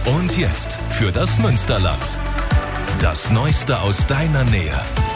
Und jetzt für das Münsterland. Das Neueste aus deiner Nähe.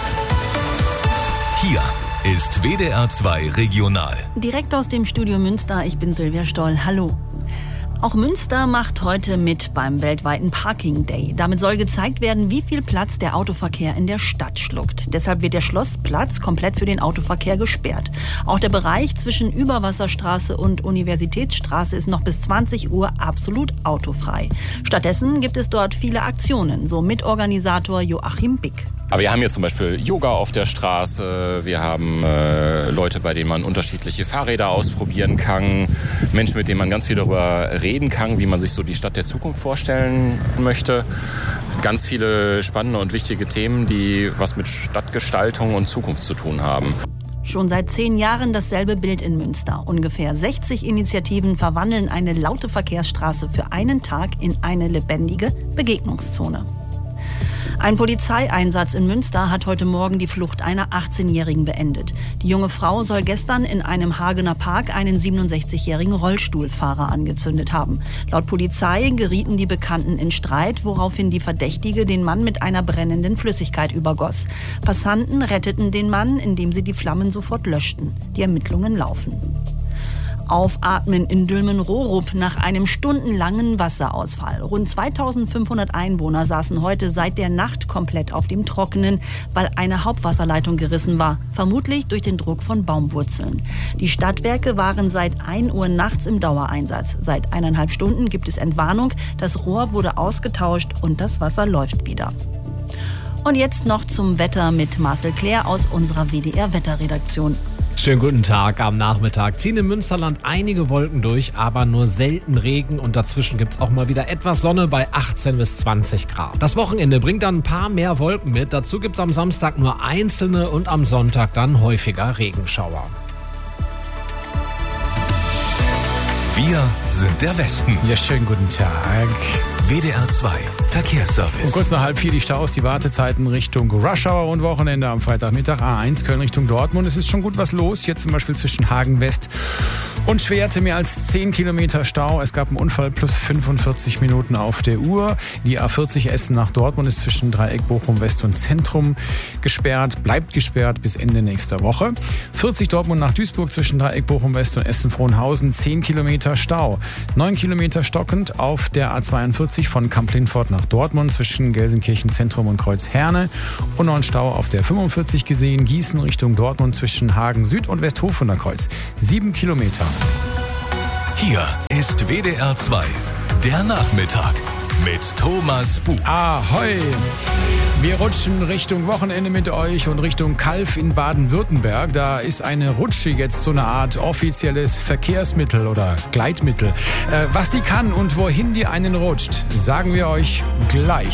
Hier ist WDR 2 Regional. Direkt aus dem Studio Münster, ich bin Silvia Stoll. Hallo. Auch Münster macht heute mit beim weltweiten Parking Day. Damit soll gezeigt werden, wie viel Platz der Autoverkehr in der Stadt schluckt. Deshalb wird der Schlossplatz komplett für den Autoverkehr gesperrt. Auch der Bereich zwischen Überwasserstraße und Universitätsstraße ist noch bis 20 Uhr absolut autofrei. Stattdessen gibt es dort viele Aktionen, so Mitorganisator Joachim Bick. Aber wir haben hier zum Beispiel Yoga auf der Straße, wir haben Leute, bei denen man unterschiedliche Fahrräder ausprobieren kann, Menschen, mit denen man ganz viel darüber reden kann, wie man sich so die Stadt der Zukunft vorstellen möchte. Ganz viele spannende und wichtige Themen, die was mit Stadtgestaltung und Zukunft zu tun haben. Schon seit 10 Jahren dasselbe Bild in Münster. Ungefähr 60 Initiativen verwandeln eine laute Verkehrsstraße für einen Tag in eine lebendige Begegnungszone. Ein Polizeieinsatz in Münster hat heute Morgen die Flucht einer 18-Jährigen beendet. Die junge Frau soll gestern in einem Hagener Park einen 67-jährigen Rollstuhlfahrer angezündet haben. Laut Polizei gerieten die Bekannten in Streit, woraufhin die Verdächtige den Mann mit einer brennenden Flüssigkeit übergoss. Passanten retteten den Mann, indem sie die Flammen sofort löschten. Die Ermittlungen laufen. Aufatmen in Dülmen-Rohrup nach einem stundenlangen Wasserausfall. Rund 2500 Einwohner saßen heute seit der Nacht komplett auf dem Trockenen, weil eine Hauptwasserleitung gerissen war, vermutlich durch den Druck von Baumwurzeln. Die Stadtwerke waren seit 1 Uhr nachts im Dauereinsatz. Seit 1,5 Stunden gibt es Entwarnung, das Rohr wurde ausgetauscht und das Wasser läuft wieder. Und jetzt noch zum Wetter mit Marcel Claire aus unserer WDR-Wetterredaktion. Schönen guten Tag. Am Nachmittag ziehen im Münsterland einige Wolken durch, aber nur selten Regen und dazwischen gibt's auch mal wieder etwas Sonne bei 18 bis 20 Grad. Das Wochenende bringt dann ein paar mehr Wolken mit. Dazu gibt's am Samstag nur einzelne und am Sonntag dann häufiger Regenschauer. Wir sind der Westen. Ja, schönen guten Tag. WDR 2 Verkehrsservice. Um kurz nach 3:30 die Staus, die Wartezeiten Richtung Rush Hour und Wochenende am Freitagmittag. A1 Köln Richtung Dortmund. Es ist schon gut was los. Hier zum Beispiel zwischen Hagen West und Schwerte mehr als 10 Kilometer Stau. Es gab einen Unfall plus 45 Minuten auf der Uhr. Die A40 Essen nach Dortmund ist zwischen Dreieck Bochum West und Zentrum gesperrt. Bleibt gesperrt bis Ende nächster Woche. 40 Dortmund nach Duisburg zwischen Dreieck Bochum West und Essen-Frohnhausen. 10 Kilometer Stau. 9 Kilometer stockend auf der A42 von Kamp-Lindfort nach Dortmund zwischen Gelsenkirchen Zentrum und Kreuzherne. Und noch ein Stau auf der 45 gesehen. Gießen Richtung Dortmund zwischen Hagen Süd und Westhofener Kreuz. 7 Kilometer. Hier ist WDR 2, der Nachmittag mit Thomas Buch. Ahoi! Wir rutschen Richtung Wochenende mit euch und Richtung Calw in Baden-Württemberg. Da ist eine Rutsche jetzt so eine Art offizielles Verkehrsmittel oder Gleitmittel. Was die kann und wohin die einen rutscht, sagen wir euch gleich.